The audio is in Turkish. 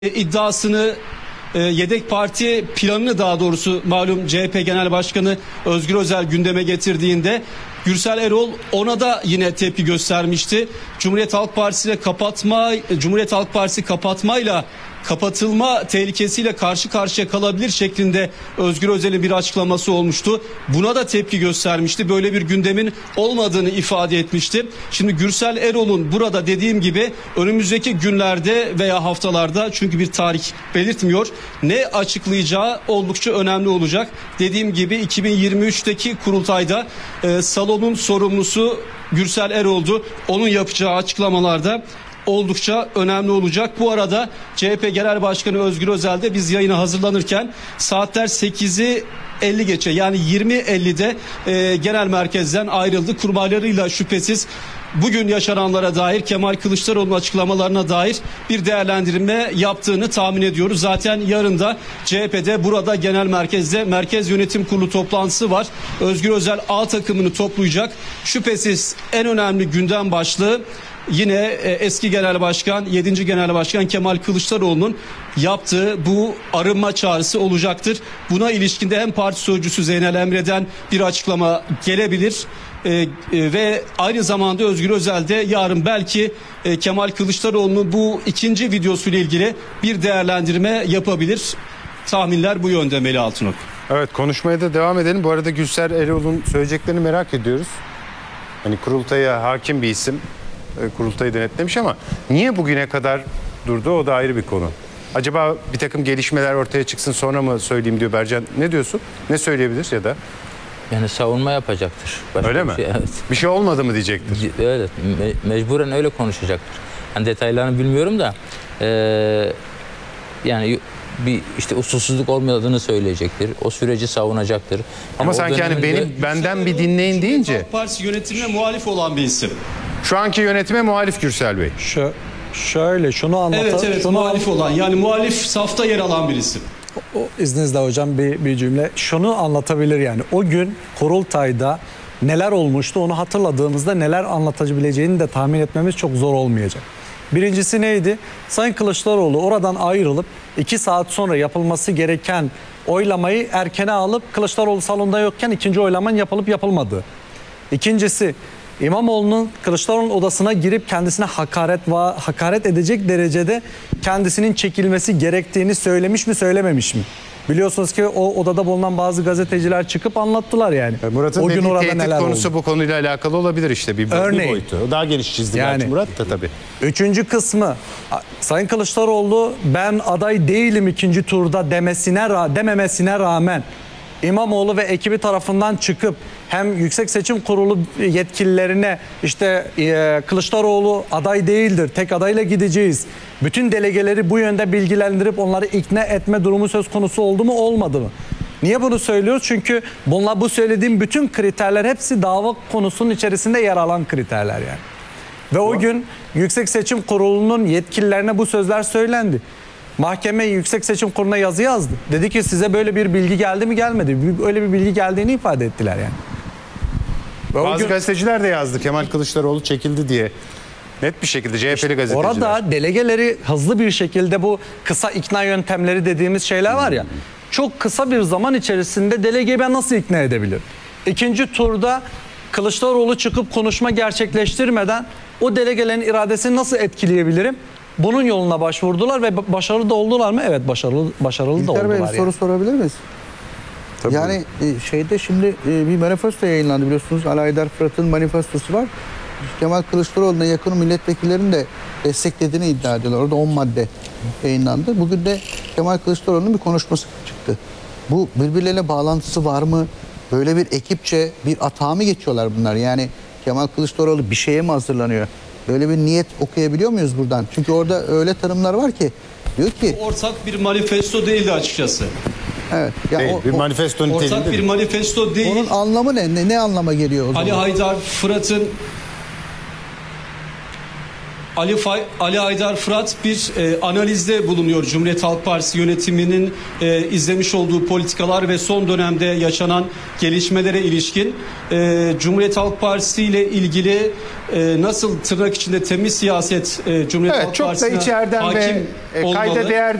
iddiasını, yedek parti planını daha doğrusu malum CHP Genel Başkanı Özgür Özel gündeme getirdiğinde Gürsel Erol ona da yine tepki göstermişti. Cumhuriyet Halk Partisi kapatmayla kapatılma tehlikesiyle karşı karşıya kalabilir şeklinde Özgür Özel'in bir açıklaması olmuştu. Buna da tepki göstermişti. Böyle bir gündemin olmadığını ifade etmişti. Şimdi Gürsel Erol'un burada dediğim gibi önümüzdeki günlerde veya haftalarda, çünkü bir tarih belirtmiyor, ne açıklayacağı oldukça önemli olacak. Dediğim gibi 2023'teki kurultayda salonun sorumlusu Gürsel Erol'du. Onun yapacağı açıklamalarda oldukça önemli olacak. Bu arada CHP Genel Başkanı Özgür Özel de biz yayına hazırlanırken saatler 8'i 50 geçe yani 20.50'de genel merkezden ayrıldı. Kurmaylarıyla şüphesiz bugün yaşananlara dair, Kemal Kılıçdaroğlu'nun açıklamalarına dair bir değerlendirme yaptığını tahmin ediyoruz. Zaten yarın da CHP'de burada genel merkezde Merkez Yönetim Kurulu toplantısı var. Özgür Özel A takımını toplayacak. Şüphesiz en önemli gündem başlığı yine eski Genel Başkan, 7. Genel Başkan Kemal Kılıçdaroğlu'nun yaptığı bu arınma çağrısı olacaktır. Buna ilişkinde hem parti sözcüsü Zeynel Emre'den bir açıklama gelebilir ve aynı zamanda Özgür Özel de yarın belki Kemal Kılıçdaroğlu'nun bu ikinci videosuyla ilgili bir değerlendirme yapabilir. Tahminler bu yönde Melih Altınok. Evet, konuşmaya da devam edelim. Bu arada Gürsel Erol'un söyleyeceklerini merak ediyoruz. Hani kurultaya hakim bir isim. Kurultayı denetlemiş ama niye bugüne kadar durdu, o da ayrı bir konu. Acaba bir takım gelişmeler ortaya çıksın sonra mı söyleyeyim diyor Bercan. Ne diyorsun? Ne söyleyebilir ya da? Yani savunma yapacaktır. Başka öyle mi? Evet. Bir şey olmadı mı diyecektir. Evet, mecburen öyle konuşacaktır. Yani detaylarını bilmiyorum da yani bir işte usulsüzlük olmadığını söyleyecektir. O süreci savunacaktır. Yani ama sanki yani benden bir dinleyin deyince. Halk Partisi yönetimine muhalif olan bir isim. Şu anki yönetime muhalif Gürsel Bey. Şöyle şunu anlatalım. Evet muhalif olan, yani muhalif safta yer alan bir isim. O izninizle hocam bir cümle. Şunu anlatabilir yani. O gün kurultayda neler olmuştu onu hatırladığımızda neler anlatabileceğini de tahmin etmemiz çok zor olmayacak. Birincisi neydi? Sayın Kılıçdaroğlu oradan ayrılıp 2 saat sonra yapılması gereken oylamayı erkene alıp Kılıçdaroğlu salonda yokken ikinci oylamanın yapılıp yapılmadığı. İkincisi, İmamoğlu'nun Kılıçdaroğlu'nun odasına girip kendisine hakaret edecek derecede kendisinin çekilmesi gerektiğini söylemiş mi söylememiş mi? Biliyorsunuz ki o odada bulunan bazı gazeteciler çıkıp anlattılar yani. Murat'ın o gün orada tehdit neler konusu oldu. Bu konuyla alakalı olabilir işte bir boyutu. Daha geniş çizdi yani, Murat da tabii. Üçüncü kısmı, Sayın Kılıçdaroğlu ben aday değilim ikinci turda dememesine rağmen İmamoğlu ve ekibi tarafından çıkıp hem Yüksek Seçim Kurulu yetkililerine işte Kılıçdaroğlu aday değildir, tek adayla gideceğiz. Bütün delegeleri bu yönde bilgilendirip onları ikna etme durumu söz konusu oldu mu olmadı mı? Niye bunu söylüyoruz? Çünkü bu söylediğim bütün kriterler hepsi dava konusunun içerisinde yer alan kriterler yani. Ve o gün Yüksek Seçim Kurulu'nun yetkililerine bu sözler söylendi. Mahkeme Yüksek Seçim Kurulu'na yazı yazdı. Dedi ki size böyle bir bilgi geldi mi gelmedi. Öyle bir bilgi geldiğini ifade ettiler yani. Ve bazı gazeteciler de yazdı Kemal Kılıçdaroğlu çekildi diye. Net bir şekilde CHP'li gazeteciler. Orada delegeleri hızlı bir şekilde bu kısa ikna yöntemleri dediğimiz şeyler var ya. Çok kısa bir zaman içerisinde delegeyi ben nasıl ikna edebilirim? İkinci turda Kılıçdaroğlu çıkıp konuşma gerçekleştirmeden o delegelerin iradesini nasıl etkileyebilirim? Bunun yoluna başvurdular ve başarılı da oldular mı? Evet, başarılı da oldular. Bey, bir soru sorabilir miyiz? Tabii. Yani şeyde şimdi bir manifesto yayınlandı biliyorsunuz. Ali Aydar Fırat'ın manifestosu var. Kemal Kılıçdaroğlu'na yakın milletvekillerinin de desteklediğini iddia ediyorlar. Orada 10 madde yayınlandı. Bugün de Kemal Kılıçdaroğlu'nun bir konuşması çıktı. Bu birbirleriyle bağlantısı var mı? Böyle bir ekipçe bir atağa mı geçiyorlar bunlar? Yani Kemal Kılıçdaroğlu bir şeye mi hazırlanıyor? Böyle bir niyet okuyabiliyor muyuz buradan? Çünkü orada öyle tanımlar var ki diyor ki ortak bir manifesto değildi açıkçası. Evet. Ya değil, bir manifesto niteliğinde. Ortak bir manifesto değil. Onun anlamı ne? Ne anlama geliyor o zaman? Ali Haydar Fırat'ın Ali Aydar Fırat bir analizde bulunuyor. Cumhuriyet Halk Partisi yönetiminin izlemiş olduğu politikalar ve son dönemde yaşanan gelişmelere ilişkin Cumhuriyet Halk Partisi ile ilgili nasıl tırnak içinde temiz siyaset Cumhuriyet Evet, Halk çok da Partisi'ne içeriden hakim ve olmalı. kayda değer